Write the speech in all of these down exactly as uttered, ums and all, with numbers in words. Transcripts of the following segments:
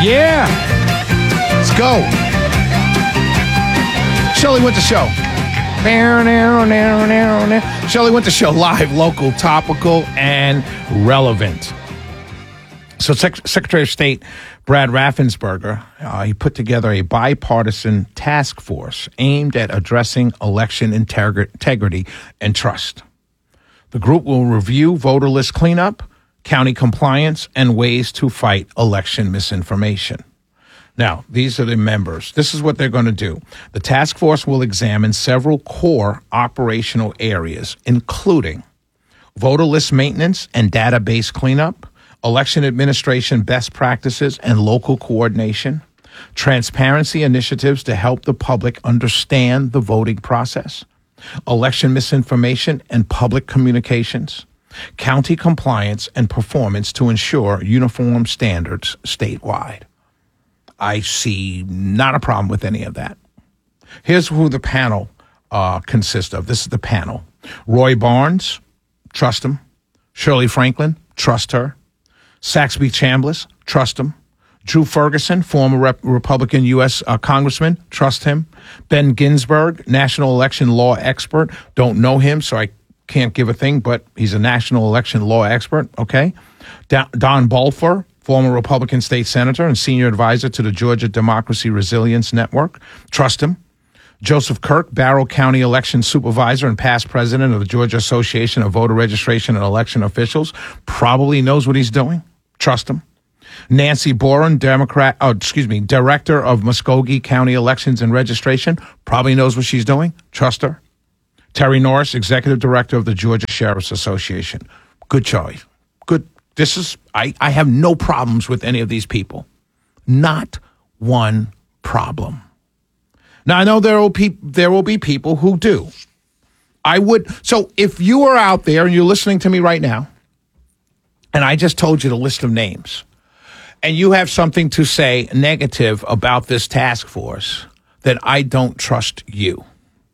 Yeah. Let's go. Shelley Winter Show. Shelley Winter Show, live, local, topical, and relevant. So Sec- Secretary of State Brad Raffensperger, uh, he put together a bipartisan task force aimed at addressing election integri- integrity and trust. The group will review voter list cleanup, county compliance, and ways to fight election misinformation. Now, these are the members. This is what they're going to do. The task force will examine several core operational areas, including voter list maintenance and database cleanup, election administration best practices and local coordination, transparency initiatives to help the public understand the voting process, election misinformation and public communications, county compliance and performance to ensure uniform standards statewide. I see not a problem with any of that. Here's who the panel uh, consists of. This is the panel. Roy Barnes, trust him. Shirley Franklin, trust her. Saxby Chambliss, trust him. Drew Ferguson, former Rep- Republican U S Uh, Congressman, trust him. Ben Ginsberg, national election law expert. Don't know him, so I can't give a thing, but he's a national election law expert, okay? Da- Don Balfour, former Republican state senator and senior advisor to the Georgia Democracy Resilience Network. Trust him. Joseph Kirk, Barrow County election supervisor and past president of the Georgia Association of Voter Registration and Election Officials, probably knows what he's doing. Trust him. Nancy Boren, Democrat, oh, excuse me, director of Muskogee County Elections and Registration, probably knows what she's doing. Trust her. Terry Norris, executive director of the Georgia Sheriff's Association. Good choice. Good. This is, I, I have no problems with any of these people. Not one problem. Now, I know there will, pe- there will be people who do. I would, so if you are out there and you're listening to me right now, and I just told you the list of names, and you have something to say negative about this task force, then I don't trust you.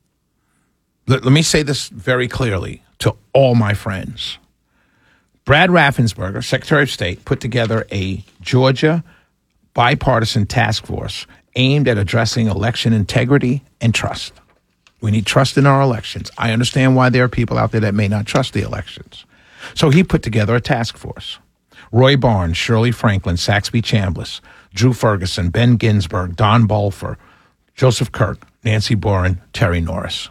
Let, let me say this very clearly to all my friends. Brad Raffensperger, Secretary of State, put together a Georgia bipartisan task force aimed at addressing election integrity and trust. We need trust in our elections. I understand why there are people out there that may not trust the elections. So he put together a task force. Roy Barnes, Shirley Franklin, Saxby Chambliss, Drew Ferguson, Ben Ginsberg, Don Balfour, Joseph Kirk, Nancy Boren, Terry Norris.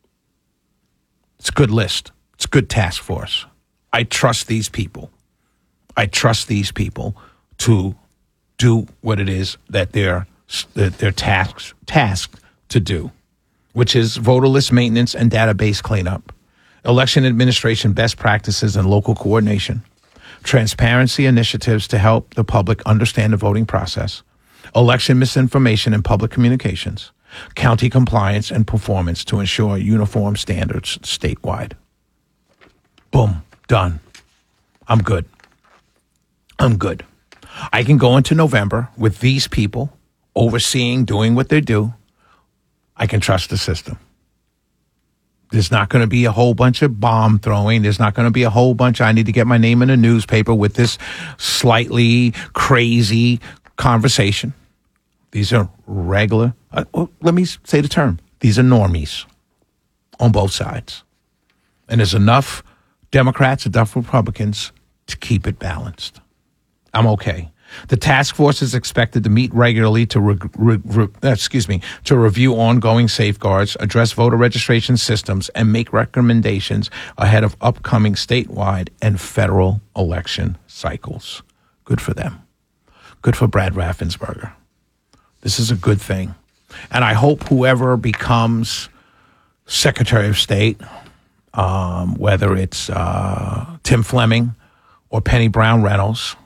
It's a good list. It's a good task force. I trust these people. I trust these people to do what it is that they're, that they're tasked, tasked to do, which is voter list maintenance and database cleanup, election administration best practices and local coordination, transparency initiatives to help the public understand the voting process, election misinformation and public communications, county compliance and performance to ensure uniform standards statewide. Boom, done. I'm good. I'm good. I can go into November with these people overseeing, doing what they do. I can trust the system. There's not going to be a whole bunch of bomb throwing. There's not going to be a whole bunch. I need to get my name in a newspaper with this slightly crazy conversation. These are regular. Uh, well, let me say the term. These are normies on both sides. And there's enough Democrats, enough Republicans to keep it balanced. I'm okay. The task force is expected to meet regularly to re- re- re- excuse me to review ongoing safeguards, address voter registration systems, and make recommendations ahead of upcoming statewide and federal election cycles. Good for them. Good for Brad Raffensperger. This is a good thing. And I hope whoever becomes Secretary of State, um, whether it's uh, Tim Fleming or Penny Brown Reynolds,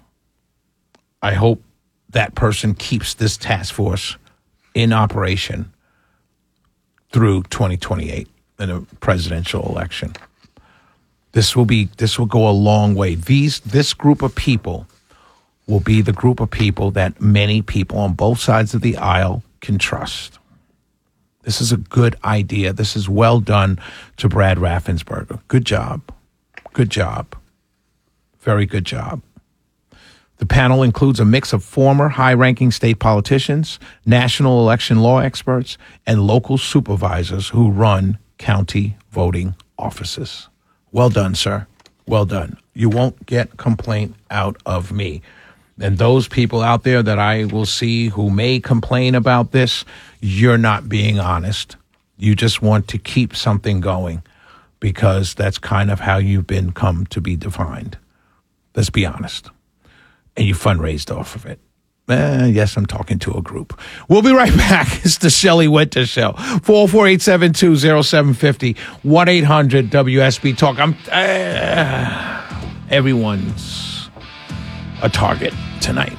I hope that person keeps this task force in operation through twenty twenty-eight in a presidential election. This will be this will go a long way. These this group of people will be the group of people that many people on both sides of the aisle can trust. This is a good idea. This is well done to Brad Raffensperger. Good job. Good job. Very good job. The panel includes a mix of former high-ranking state politicians, national election law experts, and local supervisors who run county voting offices. Well done, sir. Well done. You won't get complaint out of me. And those people out there that I will see who may complain about this, you're not being honest. You just want to keep something going because that's kind of how you've been come to be defined. Let's be honest. And you fundraised off of it. Eh, yes, I'm talking to a group. We'll be right back. It's the Shelley Winter Show. four oh four, eight seven two, oh seven five oh, one eight hundred W S B Talk. I'm, uh, everyone's a target tonight.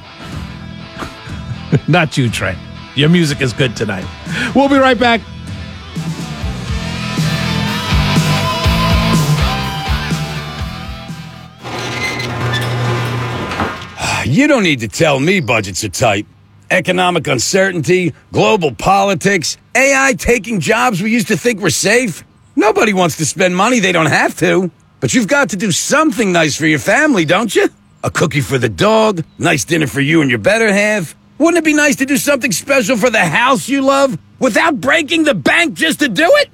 Not you, Trent. Your music is good tonight. We'll be right back. You don't need to tell me budgets are tight. Economic uncertainty, global politics, A I taking jobs we used to think were safe. Nobody wants to spend money they don't have to. But you've got to do something nice for your family, don't you? A cookie for the dog, nice dinner for you and your better half. Wouldn't it be nice to do something special for the house you love without breaking the bank just to do it?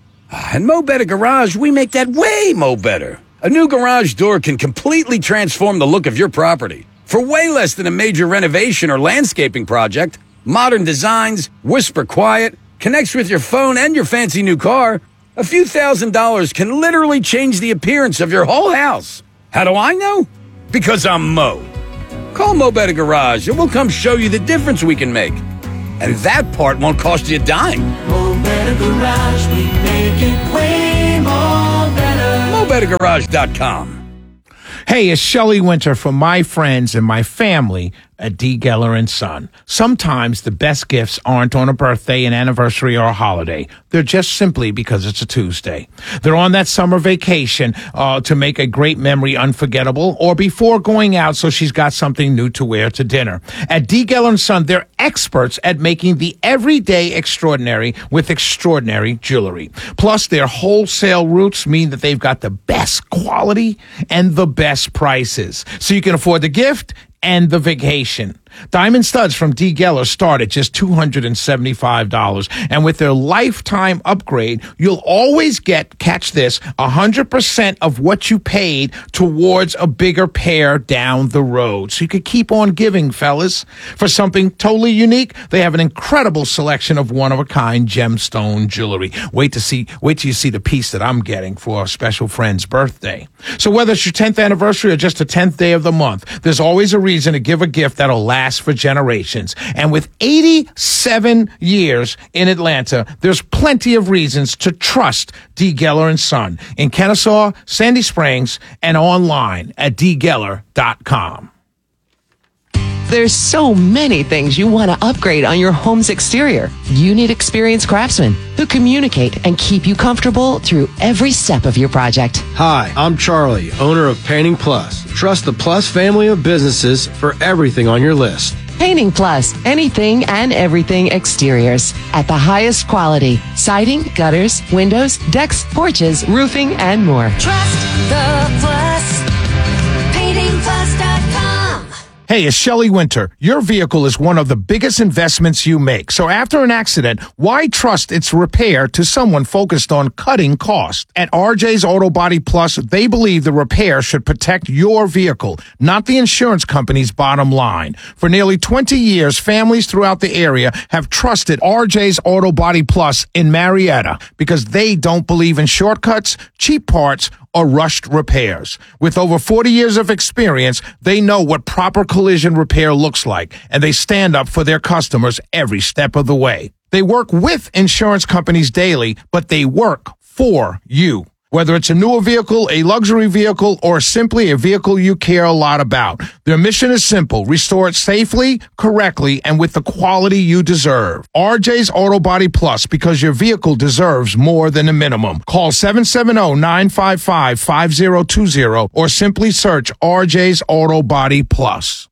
And Mo Better Garage, we make that way mo better. A new garage door can completely transform the look of your property. For way less than a major renovation or landscaping project, modern designs, whisper quiet, connects with your phone and your fancy new car, a few thousand dollars can literally change the appearance of your whole house. How do I know? Because I'm Mo. Call Mo Better Garage and we'll come show you the difference we can make. And that part won't cost you a dime. Mo Better Garage, we make it way more better. Mo Better Garage dot com. Hey, it's Shelley Winter from my friends and my family at D. Geller and Son. Sometimes the best gifts aren't on a birthday, an anniversary, or a holiday. They're just simply because it's a Tuesday. They're on that summer vacation uh, to make a great memory unforgettable, or before going out so she's got something new to wear to dinner. At D. Geller and Son, they're experts at making the everyday extraordinary with extraordinary jewelry. Plus, their wholesale routes mean that they've got the best quality and the best prices. So you can afford the gift and the vacation. Diamond studs from D. Geller start at just two hundred seventy-five dollars. And with their lifetime upgrade, you'll always get, catch this, one hundred percent of what you paid towards a bigger pair down the road. So you could keep on giving, fellas. For something totally unique, they have an incredible selection of one-of-a-kind gemstone jewelry. Wait to see, wait till you see the piece that I'm getting for a special friend's birthday. So whether it's your tenth anniversary or just the tenth day of the month, there's always a reason to give a gift that'll last for generations. And with eighty-seven years in Atlanta, there's plenty of reasons to trust D. Geller and Son in Kennesaw, Sandy Springs, and online at d geller dot com. There's so many things you want to upgrade on your home's exterior. You need experienced craftsmen who communicate and keep you comfortable through every step of your project. Hi, I'm Charlie, owner of Painting Plus. Trust the Plus family of businesses for everything on your list. Painting Plus, anything and everything exteriors at the highest quality. Siding, gutters, windows, decks, porches, roofing, and more. Trust the Plus. painting plus dot com. Hey, it's Shelley Winter. Your vehicle is one of the biggest investments you make. So after an accident, why trust its repair to someone focused on cutting costs? At R J's Auto Body Plus, they believe the repair should protect your vehicle, not the insurance company's bottom line. For nearly twenty years, families throughout the area have trusted R J's Auto Body Plus in Marietta because they don't believe in shortcuts, cheap parts, or rushed repairs. With over forty years of experience, they know what proper collision repair looks like, and they stand up for their customers every step of the way. They work with insurance companies daily, but they work for you. Whether it's a newer vehicle, a luxury vehicle, or simply a vehicle you care a lot about, their mission is simple: restore it safely, correctly, and with the quality you deserve. R J's Auto Body Plus, because your vehicle deserves more than a minimum. Call seven seven zero, nine five five, five zero two zero or simply search R J's Auto Body Plus.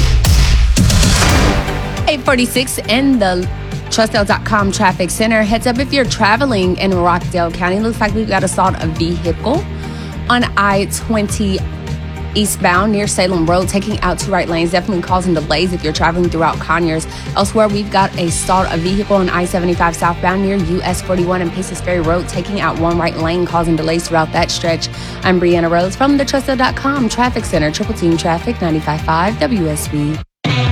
eight forty-six in the Trustdale dot com traffic center. Heads up if you're traveling in Rockdale County. Looks like we've got to start a vehicle on I twenty Eastbound near Salem Road, taking out two right lanes, definitely causing delays if you're traveling throughout Conyers. Elsewhere, we've got a stalled a vehicle on I seventy-five southbound near U S forty-one and Paces Ferry Road, taking out one right lane, causing delays throughout that stretch. I'm Brianna Rhodes from the Trusto dot com Traffic Center, Triple Team Traffic, ninety-five point five W S B.